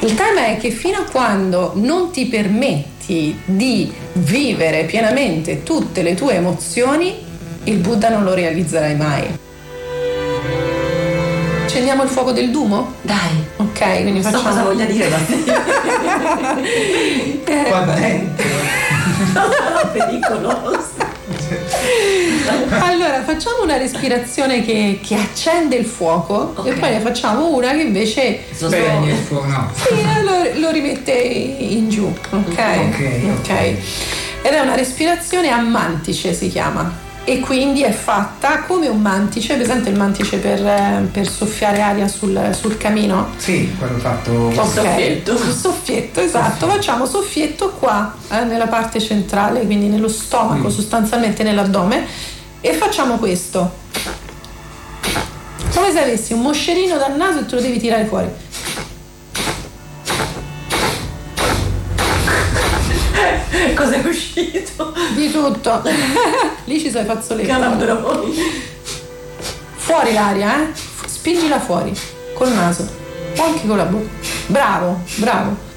Il tema è che fino a quando non ti permetti di vivere pienamente tutte le tue emozioni, il Buddha non lo realizzerai mai. Accendiamo il fuoco del Dumo? Dai. Ok, quindi non so cosa voglia dire da te. Qua dentro. Pericoloso. Allora facciamo una respirazione che accende il fuoco, Ok. e poi ne facciamo una che invece Spegne il fuoco, no. sì, lo rimette in giù, ok? Ed è una respirazione a mantice, si chiama, e quindi è fatta come un mantice. Presente il mantice per soffiare aria sul camino? Sì, quello fatto. Ok, il soffietto, esatto. Facciamo soffietto qua, nella parte centrale, quindi nello stomaco, sostanzialmente nell'addome, e facciamo questo. Come se avessi un moscerino dal naso e te lo devi tirare fuori. Cos'è uscito? Di tutto. Lì ci sono i fazzoletti. Calabroni. Fuori l'aria, spingila fuori col naso o anche con la bocca. Bravo.